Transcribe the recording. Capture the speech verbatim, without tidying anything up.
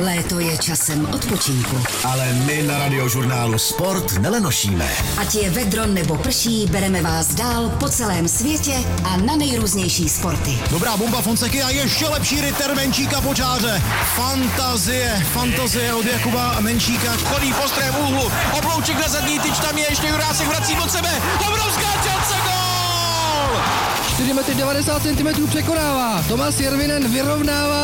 Léto je časem odpočinku. Ale my na Radiožurnálu Sport nelenošíme. Ať je vedro nebo prší, bereme vás dál po celém světě a na nejrůznější sporty. Dobrá bomba Fonseky a ještě lepší rytter Menčíka po čáře. Fantazie, fantazie od Jakuba Menčíka. Chodí po strém úhlu, oblouček na zadní tyč, tam je ještě Jurásek, vrací od sebe. Obrovská šance, gól! čtyři metry devadesát centimetrů překonává. Tomáš Järvinen vyrovnává